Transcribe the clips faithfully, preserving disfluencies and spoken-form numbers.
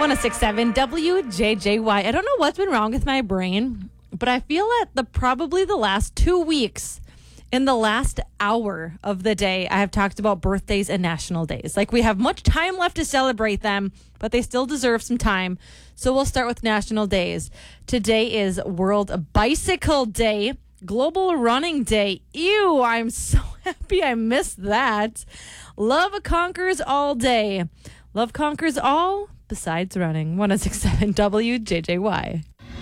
one oh six point seven W J J Y. I don't know what's been wrong with my brain, but I feel that the probably the last two weeks, in the last hour of the day, I have talked about birthdays and national days. Like, we have much time left to celebrate them, but they still deserve some time. So we'll start with national days. Today is World Bicycle Day, Global Running Day. Ew, I'm so happy I missed that. Love conquers all day. Love conquers all besides running. one oh six point seven W J J Y.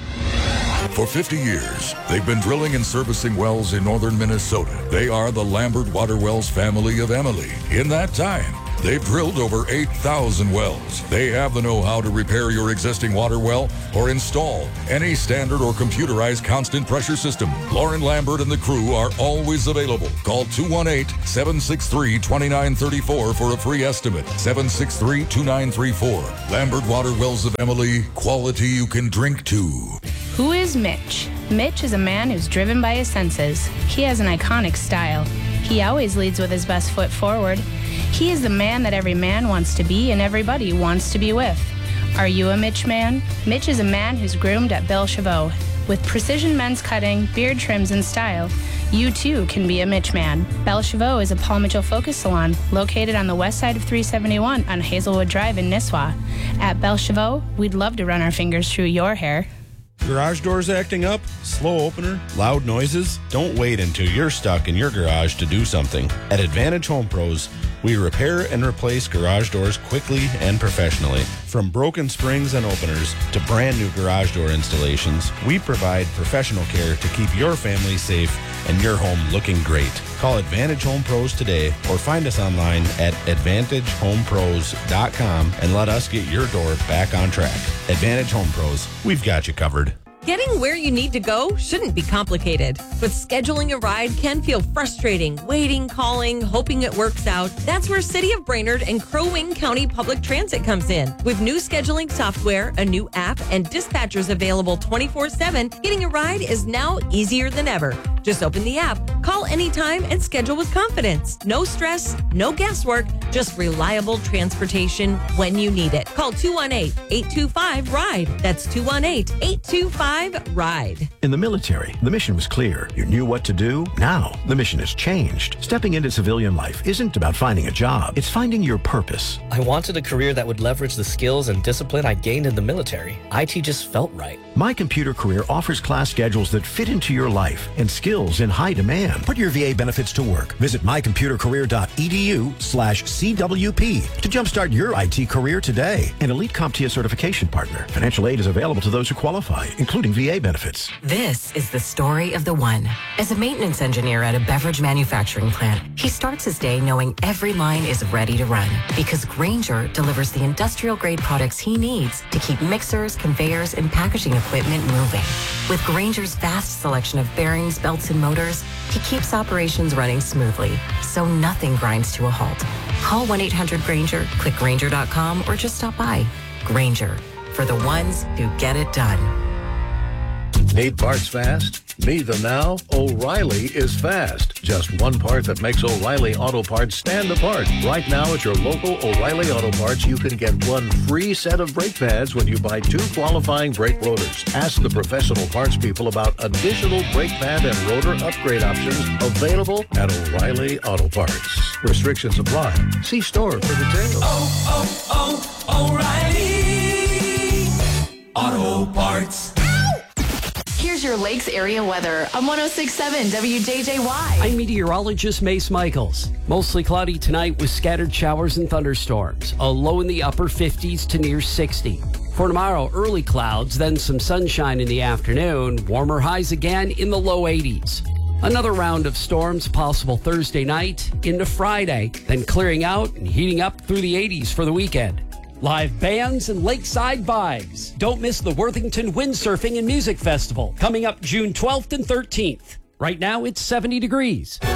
For fifty years, they've been drilling and servicing wells in northern Minnesota. They are the Lambert Water Wells family of Emily. In that time, they've drilled over eight thousand wells. They have the know-how to repair your existing water well or install any standard or computerized constant pressure system. Lauren Lambert and the crew are always available. Call two one eight, seven six three, two nine three four for a free estimate. seven six three, two nine three four. Lambert Water Wells of Emily, quality you can drink to. Who is Mitch? Mitch is a man who's driven by his senses. He has an iconic style. He always leads with his best foot forward. He is the man that every man wants to be and everybody wants to be with. Are you a Mitch man? Mitch is a man who's groomed at Belle Chevaux. With precision men's cutting, beard trims, and style, you too can be a Mitch man. Belle Chevaux is a Paul Mitchell focus salon located on the west side of three seventy-one on Hazelwood Drive in Nisswa. At Belle Chevaux, we'd love to run our fingers through your hair. Garage doors acting up? Slow opener? Loud noises? Don't wait until you're stuck in your garage to do something. At Advantage Home Pros, we repair and replace garage doors quickly and professionally. From broken springs and openers to brand new garage door installations, we provide professional care to keep your family safe and your home looking great. Call Advantage Home Pros today or find us online at advantage home pros dot com and let us get your door back on track. Advantage Home Pros, we've got you covered. Getting where you need to go shouldn't be complicated, but scheduling a ride can feel frustrating. Waiting, calling, hoping it works out. That's where City of Brainerd and Crow Wing County Public Transit comes in. With new scheduling software, a new app, and dispatchers available twenty-four seven, getting a ride is now easier than ever. Just open the app, call anytime, and schedule with confidence. No stress, no guesswork, just reliable transportation when you need it. Call two one eight, eight two five, RIDE. That's two one eight, eight two five, RIDE. In the military, the mission was clear. You knew what to do. Now, the mission has changed. Stepping into civilian life isn't about finding a job. It's finding your purpose. I wanted a career that would leverage the skills and discipline I gained in the military. I T just felt right. My Computer Career offers class schedules that fit into your life and skills in high demand. Put your V A benefits to work. Visit my computer career dot e d u slash C W P to jumpstart your I T career today. An Elite CompTIA certification partner. Financial aid is available to those who qualify, including V A benefits. This is the story of the one. As a maintenance engineer at a beverage manufacturing plant, he starts his day knowing every line is ready to run because Grainger delivers the industrial-grade products he needs to keep mixers, conveyors, and packaging equipment moving. With Grainger's vast selection of bearings, belts, and motors, he keeps operations running smoothly, so nothing grinds to a halt. Call one eight hundred Grainger, click Grainger dot com, or just stop by. Grainger, for the ones who get it done. Need parts fast? Need them now? O'Reilly is fast. Just one part that makes O'Reilly Auto Parts stand apart. Right now at your local O'Reilly Auto Parts, you can get one free set of brake pads when you buy two qualifying brake rotors. Ask the professional parts people about additional brake pad and rotor upgrade options available at O'Reilly Auto Parts. Restrictions apply. See store for details. Oh, oh, oh, O'Reilly Auto Parts. Here's your Lakes area weather on one oh six point seven W J J Y. I'm meteorologist Mace Michaels. Mostly cloudy tonight with scattered showers and thunderstorms. A low in the upper fifties to near sixty. For tomorrow, early clouds, then some sunshine in the afternoon. Warmer highs again in the low eighties. Another round of storms possible Thursday night into Friday, then clearing out and heating up through the eighties for the weekend. Live bands and lakeside vibes. Don't miss the Worthington Windsurfing and Music Festival coming up June twelfth and thirteenth. Right now, it's seventy degrees.